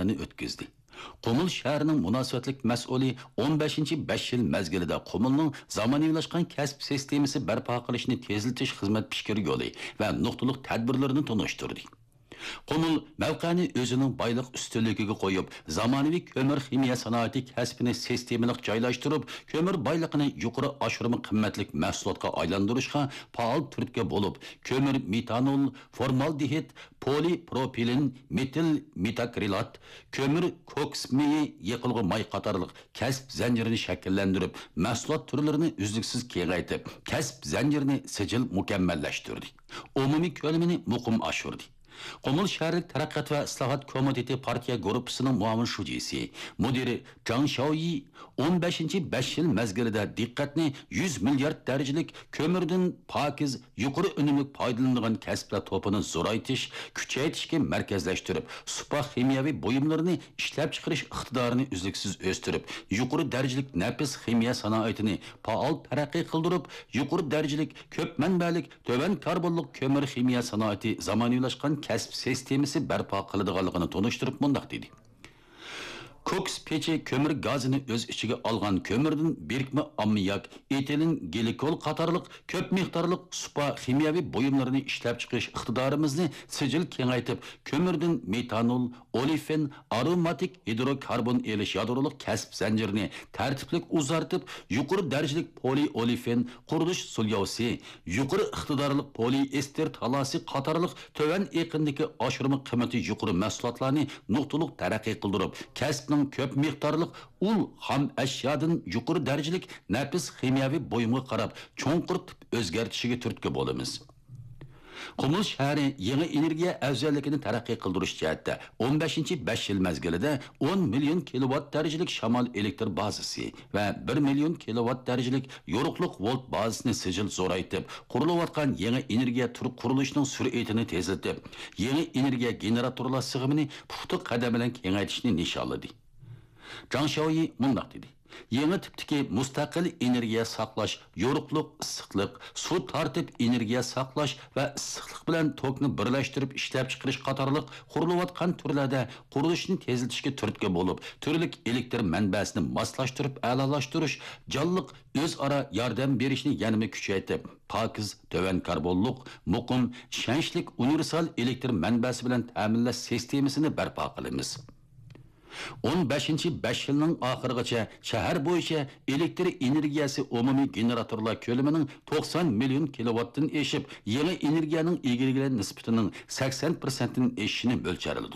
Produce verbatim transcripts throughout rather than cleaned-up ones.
imtihanını ötküzdü. Qumul şəhərinin münasibətlik məsulü on beshinchi besh yil məzgilida Qumulның zamanivləşqan kəsb sistemisi bərpa qilishni tezlitish xizmat fikir yolu və nuqtuluq tədbirlərini tanıştırdı. Qumul mavqani o'zining boyliq ustunligiga qo'yib, zamonaviy ko'mir ximiya sanoati kasbini sistemalik joylashtirib, ko'mir boyligini yuqori oshirma qimmatli mahsulotga aylantirishga faol turtki bo'lib, ko'mir metanol, formaldehid, polipropilin, metil metakrilat, ko'mir koksmi, yiqilg'i may qatorliq kasb zanjirini shakllantirib, mahsulot turlarini uzluksiz kengaytib, kasb zanjirini sijil mukammallashtirdi. Umumiy ko'lamini muqim oshirdi. Qumul şəhərlik Tərəqqat və İslahat Komiteti Partiya Qrupusinin muavin şucisi, müdiri Zhang Xiaoyi on beshinchi besh yil məzgilida diqqətni yüz milyard dərəcəlik kömürdən pakiz, yuqori önümlük faydalanılan kəsblər topunu zoraytish, küçəytishki mərkəzləşdirib, supa ximiyavi buyumlarını işləb çıxırış iqtidarını üzlüksüz östürüb, yuqori dərəcəlik nəfis ximiya sanaitini faal tərəqqi qıldırıb, yuqori dərəcəlik köp mənbəlik, tövən karbonluq kömür ximiya sanaiti zamaniyləşqan kasb sistemisi bərpa qiladiganligini tonuşturib mundaq dedi. Koks peçi kömür gazini öz içige algan kömürden birikme ammiyak, etilin, glikol qatarlıq, köp miqdarlıq supa ximiyavi buyumlarını işlep çıkış iqtidarımızını sicil kengaytib, kömürden metanol, olifen, aromatik hidrokarbon eliş yadroluk kasb zanjirini tertiplik uzartib, yuqori dərəcəlik poliolifen, quruluş sulyavsi, yuqori iqtidarlıq poliester talasi qatarlıq tövən eqindiki aşırımı qiymeti yuqori mahsulotlarni nuqtuluq taraqqiy qildırıb, kasb köp miqdarlıq ul ham əşyadan yuqori dərəcəlik nəfis ximiyavi buyumga qarab çoğunqurtib özgərtişiga turtki bo'lamiz. Qumul şəhəri yeni energiya afzalligini taraqqiy qildirish jihatda on beshinchi besh yil məzgilida on million kilovat dərəcəlik shamal elektr bazasi və bir million kilovat dərəcəlik yoruqluq volt bazasini sijil zo'raytib, qurilayotgan yeni energiya turi qurilishining sur'atini tezlatib, yeni energiya generatorlar sig'imini puxta qadam bilan kengaytirishni nishonladi. Zhang Xiaoyi mundaq dedi. Yeni tipdeki mustaqil energiya saqlash, yoruqluq, issiqlik, suv tartib energiya saqlash va issiqlik bilan tokni birlashtirib ishlab chiqarish qatorliq qurilayotgan turlarda qurilishni tezlatishga turtki bo'lib, turli elektr manbasini moslashtirib, a'lolashtirish, jonliq o'zaro yordam berishni yanada kuchaytirib, pokiz, to'van karbonliq, muqim, ishonchli universal elektr manbasi bilan ta'minlash sistemasini barpo qilamiz. on beshinchi besh yilning oxirigacha shahar bo'yicha elektr energiyasi umumiy generatorlar ko'lamining to'qson million kilovatdan eshib, yeni energiyaning egilgilar nisbatining sakson persentini eshishini mo'ljalladik.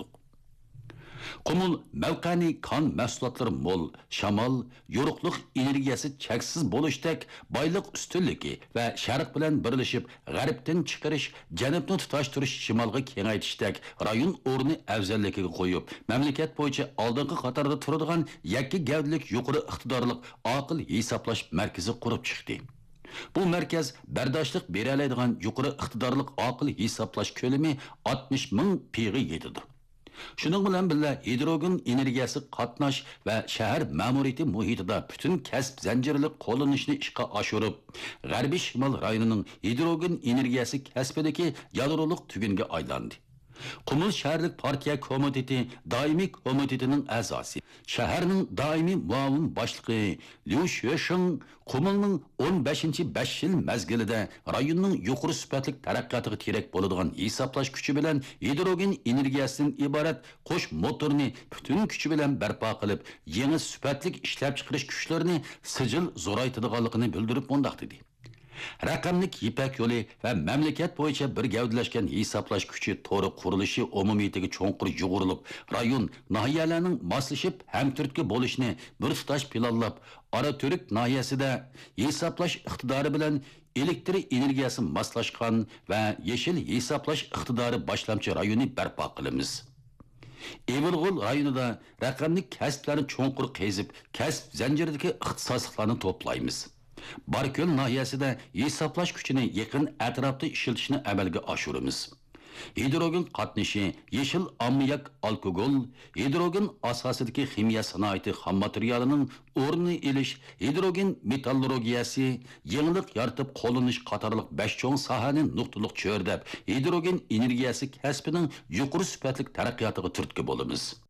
Qumul mavqani kon mahsulotlari mo'l, shamol, yoruqliq energiyasi cheksiz bo'lishdek boyliq ustunligi va sharq bilan birlashib g'arbdan chiqarish, janubni tutashtirish, shimolga kengaytishdek rayon o'rni afzalligiga qo'yib, mamlakat bo'yicha oldingi qatorda turadigan yakka gavdalik yuqori iqtidorliq aql hisoblash markazi qurib chiqdi. Bu markaz bardoshlik bera oladigan yuqori iqtidorliq aql hisoblash ko'lami oltmish ming piga yetadi. Şunun bilan birga hidrogen energiyasi qatnash va shahar ma'muriyati muhitida bütün kasb zanjirlik qo'llanishni ishga oshirib, G'arbiy Shimol rayonining hidrogen energiyasi kasbidagi yadroliq tugunga aylandi. Qumul şəhərlik Partiya Komiteti Daimi Komitetining a'zosi, şəhərning daimi muavin boshlig'i Liu Xuesheng Qumulning on beshinchi besh yil məzgilida rayonning yuqori sifatli taraqqiyotiga kerak bo'ladigan hisoblash kuchi bilan hidrogen energiyasidan iborat qo'sh motorni butun kuchi bilan barpo qilib, yangi sifatli ishlab chiqarish kuchlarini sijil zo'raytirganligini bildirib mundaq dedi. Raqamlik ipak yo'li va mamlakat bo'yicha bir gavdalashgan hisoblash kuchi to'g'ri qurilishi umumiyatiga cho'nqur yug'urilib, rayon nahiyalarning moslashib hamturtki bo'lishni bir tutash planlab, Ora-Turk nahiyasida hisoblash iqtidori bilan elektr energiyasi moslashgan va yeshil hisoblash iqtidori boshlamchi rayonni barpo qilamiz. Evilg'ul rayonida raqamlik kasblarni cho'nqur qezib, kasb zanjiridagi ixtisosliklarni to'playmiz. Barköl nahiyasida hisoblash kuchini yaqin atrofda ishlatishni amalga oshiramiz. Hidrogen qatnashi, yeshil ammiyak alkogol, hidrogen asosidagi ximiya sanoati xam materialining o'rnini elish, hidrogen metallurgiyasi, yangilik yaratib qo'llanish qatorliq besh cho'ng sohani nuqtaliq cho'rdab, hidrogen energiyasi kasbining yuqori sifatli taraqqiyotiga turtki bo'lamiz.